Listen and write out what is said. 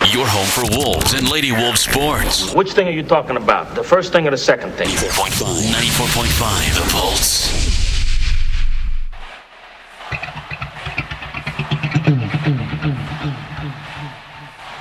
Your home for Wolves and Lady Wolves sports. Which thing are you talking about? The first thing or the second thing? 94.5. The Pulse.